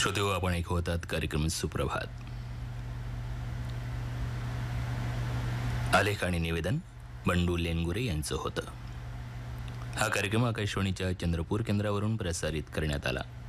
श्रोतेहो, आपण ऐकत होतात कार्यक्रम सुप्रभात. आलेख आणि निवेदन बंडू लेनगुरे यांचं होतं. हा कार्यक्रम आकाशवाणीच्या चंद्रपूर केंद्रावरून प्रसारित करण्यात आला.